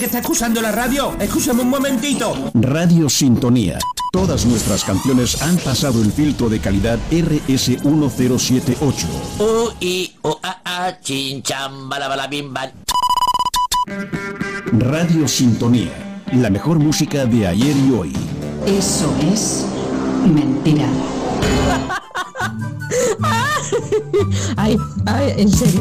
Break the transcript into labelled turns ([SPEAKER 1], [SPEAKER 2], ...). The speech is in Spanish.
[SPEAKER 1] está escuchando la radio. Escúchame un momentito.
[SPEAKER 2] Radio Sintonía. Todas nuestras canciones han pasado el filtro de calidad RS1078.
[SPEAKER 3] Chin cham bala bala bim bam.
[SPEAKER 2] Radio Sintonía. La mejor música de ayer y hoy.
[SPEAKER 4] Eso es mentira.
[SPEAKER 5] Ay, en serio.